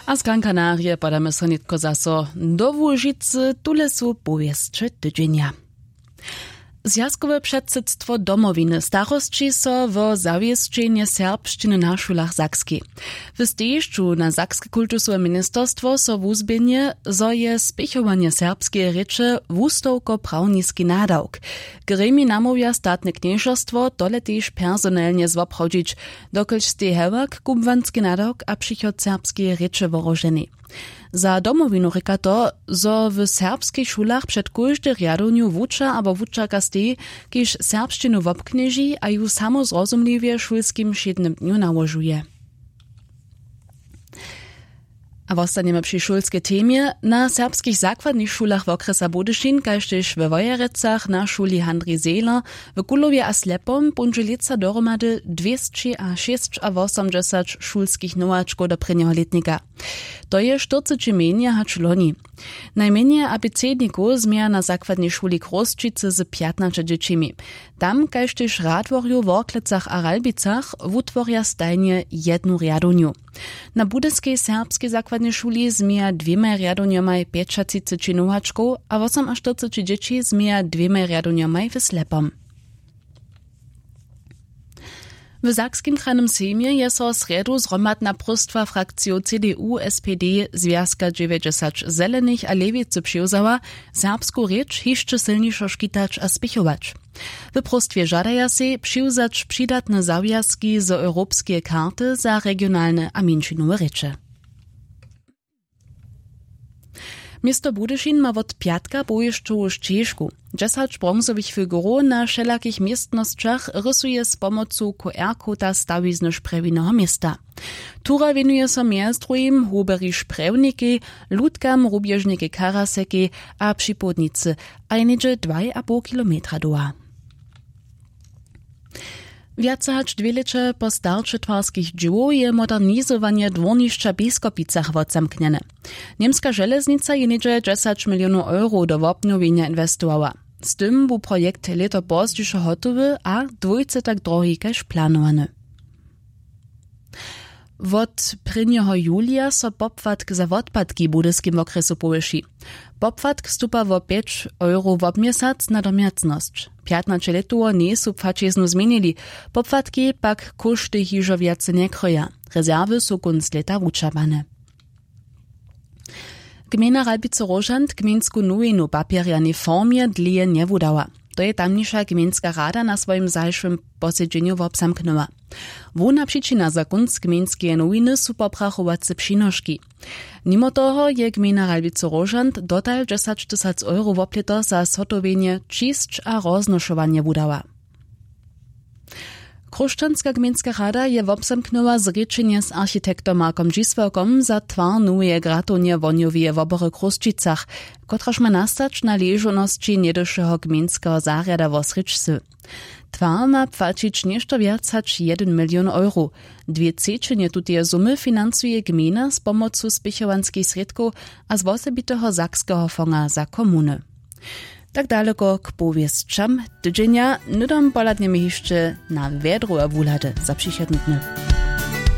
A z Gran Canarie podamy so nitko zaso do Łužicy, tule su powieszcze tydzienia. Zjazkowe předsydstwo domowiny starostči so wo zawiesčenje serbšćiny na šulach Sakski. W stejšću na Sakske kultusové ministerstwo so wuzběnje, zo je spěchovanje serbskie reče wustowko prawniski nadawk. Gremi namówia statne kniežerstwo tole tež personelnie zwoprawdzić, dokelž stej hewak kubwanski nadawk a přichod serbskie reče woroženy. Za domowinu reka to, zo w serbskich šulach před kóždy rjadowniu wuča abo wučarka stej, kiž serbšćinu wobknieži a ju samozrozumliwie šulskim šednym dniu nałožuje. A wostaniemy przy šulskiej temie. Na serbskich zakładnych szulach w okresa Budyšin, kaž tež we Wojerecach na šuli Handri Zela, w Kulowie a Slepom bunže lica dohromady 286 šulskich nowačkov do prvního letnika. To je 40 menje hač loni. Najmenje abecedników zmija na zakładnej szuli Kroščice z 15 dziecimi. Tam, kaž tež radworju w Orklecach a Ralbicach, wutworja stajnie jednu rjadowniu. Na budyskiej serbskiej zakładnej szuli zmija 2 rjadowniomaj 35 nowačkov a 48 dzieci zmija 2 rjadowniomaj w Slepom. W Sakskim kranym sejmie je so sredu zhromadna próstwa frakcjo CDU, SPD, Związka 90 Zelenych a Lewicy přewzała, serbsku recz hišće silnišo škitać a spichować. W próstwie żadaja se přewzać přidatne zawjazki z europskie karty za regionalne a menšinowe reče. Miasto Budyšin ma wot piatka bojišćowu ścieżku. 10 bronzowych figurów na wszelakich miestnościach rysuje z pomocą QR-koda stawizny szprewinnego miasta. Tura winuje so miastrujim huberi szprewniki, ludkam rubieżniki karaseki a przypodnicy, a jeniedzie 2,5 kilometra doła. Więcej hač 2 leče po starczy twarskich dzieł je modernizowanie dwornišća Biskopicach odzamkniene. Niemska železnica je niedzie 10 milionów euro do obnowienia inwestowała. Z tym był projekt leto pozdźišo hotowy a dwójce tak drogi kaž planowany. Wot 1. julia so popłatk za odpadki w budyskim okresu powyši. Popłatk stupa wo 5 euro w obmieszac na domiacność. 15 letowo nie su płacziznu zmienili, popłatki pak koszty hižo wiace nie kroja. Rezerwy su kunc leta wučabane. Gmina Ralbice-Rožant gminsku nowinu papierjane formie dlije nie wudała. To je tamniejsza gminska rada na swoim zajszym posiedzeniu wobsamknęła. Wona przyczyna za kunc gminskie nowiny su poprachowace przynożki. Mimo toho je gmina Ralbice-Rožant dotal 10 000 euro wopleto za zhotowienie čisć a roznoszowanie wudała. Kruščanska gminska rada je wobsamknęła zrečenje z architektom Markom Dzisvelkom za twar nowe gratovnie wonjowie w obory Kruščicach, kotraż ma nastać na leżoności niedyszego gminskiego zarjada w Osryczcy. Twar ma płacić nešto wiac hač 1 milion euro. 2/3 tutije sumy finansuje gmina z pomocą spichowanskich sredków a z wosebitego sakskiego fonda za komuny. Tak daleko k powiestrzam tydzienia, nudom poladniemy jeszcze na wiadru a wulady za przysiednutny.